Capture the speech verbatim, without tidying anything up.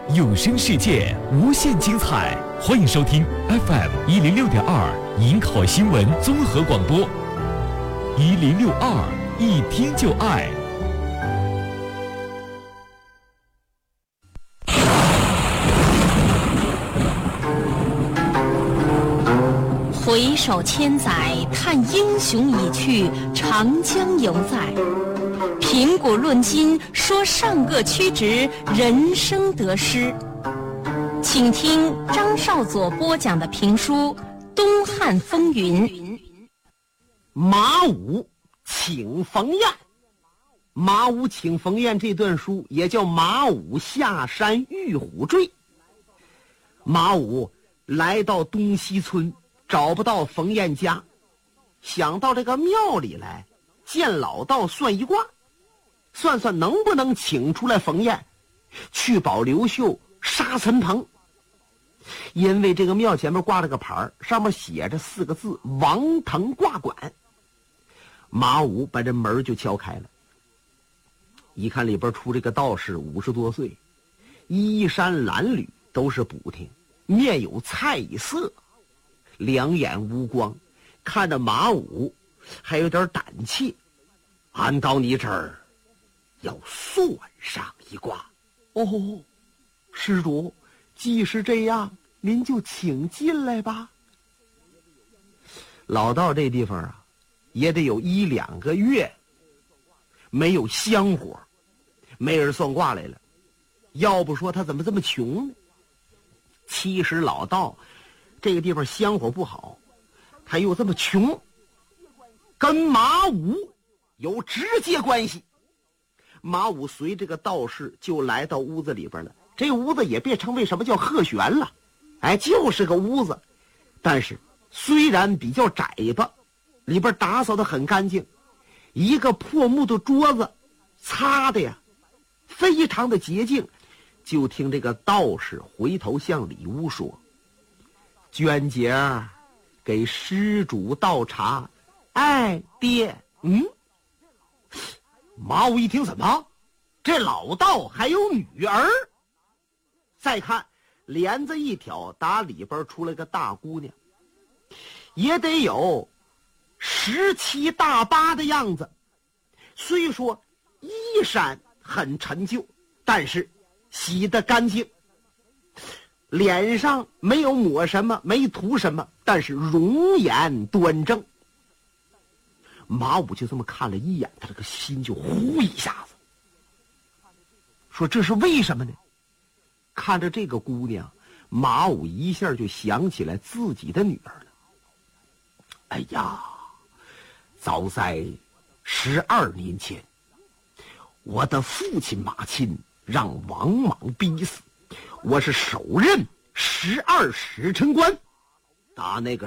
有声世界无限精彩，欢迎收听 F M 一零六点二迎考新闻综合广播，一零六二一听就爱。 回首千载，叹英雄已去，长江犹在。评古论今，说上个曲直，人生得失。请听张少佐播讲的评书《东汉风云》。 马武请冯彦，马武请冯彦这段书也叫马武下山遇虎坠。马武来到东西村，找不到冯彦家，想到这个庙里来见老道算一卦，算算能不能请出来冯彦去保刘秀杀陈鹏。因为这个庙前面挂了个牌，上面写着四个字王腾卦馆。马武把这门就敲开了，一看里边出这个道士五十多岁，衣衫褴褛，都是补丁，面有菜色，两眼无光，看着马武还有点胆怯。按到你这儿要算上一卦。哦，施主，既是这样，您就请进来吧。老道这地方啊，也得有一两个月没有香火，没人算卦来了。要不说他怎么这么穷呢？其实老道这个地方香火不好，他又这么穷，跟马武有直接关系。马武随这个道士就来到屋子里边了，这屋子也别称为什么叫鹤旋了，哎，就是个屋子，但是虽然比较窄吧，里边打扫得很干净，一个破木的桌子擦的呀非常的洁净。就听这个道士回头向里屋说：“娟姐儿，给施主倒茶。”哎，爹。嗯。马武一听，怎么这老道还有女儿？再看帘子一挑，打里边出来个大姑娘，也得有十七大八的样子。虽说衣衫很陈旧，但是洗得干净，脸上没有抹什么，没涂什么，但是容颜端正。马武就这么看了一眼，他这个心就呼一下子，说这是为什么呢？看着这个姑娘，马武一下就想起来自己的女儿了。哎呀，早在十二年前，我的父亲马钦让王莽逼死，我是首任十二使臣官。打那个